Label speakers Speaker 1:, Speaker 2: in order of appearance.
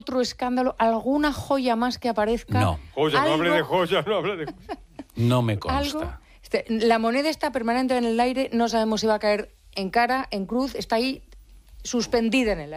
Speaker 1: otro escándalo, alguna joya más que aparezca?
Speaker 2: No.
Speaker 3: Joya, no hable de joya, no hable de joya.
Speaker 2: No me
Speaker 1: ¿Algo?
Speaker 2: consta.
Speaker 1: La moneda está permanente en el aire, no sabemos si va a caer en cara, en cruz, está ahí suspendida en el aire.